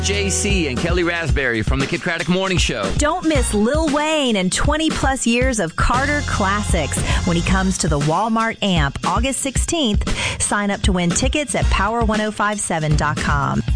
JC and Kelly Raspberry from the Kid Craddock Morning Show. Don't miss Lil Wayne and 20-plus years of Carter classics when he comes to the Walmart Amp August 16th. Sign up to win tickets at power1057.com.